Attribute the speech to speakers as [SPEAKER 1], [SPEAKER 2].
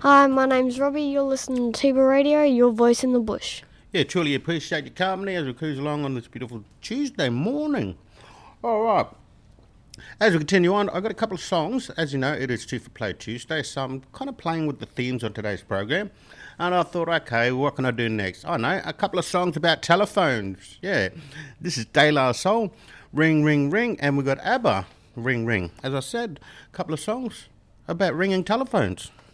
[SPEAKER 1] Hi, my name's Robbie. You're listening to Tiba Radio, your voice in the bush.
[SPEAKER 2] Yeah, truly appreciate your company as we cruise along on this beautiful Tuesday morning. All right. As we continue on, I've got a couple of songs. As you know, it is Two for Play Tuesday, so I'm kind of playing with the themes on today's program. And I thought, okay, what can I do next? I know, a couple of songs about telephones. Yeah, this is De La Soul, Ring, Ring, Ring, and we've got ABBA, Ring, Ring. As I said, a couple of songs about ringing telephones.